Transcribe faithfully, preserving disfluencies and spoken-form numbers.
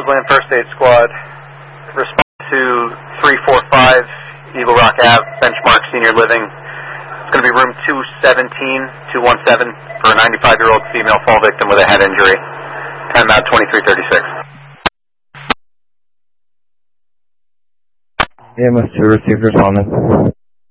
Roseland First Aid Squad. Respond to three four five Eagle Rock Avenue, Benchmark Senior Living. It's going to be room two seventeen, two one seven for a ninety-five-year-old female fall victim with a head injury. Time out twenty-three thirty-six. E M S two received respondent.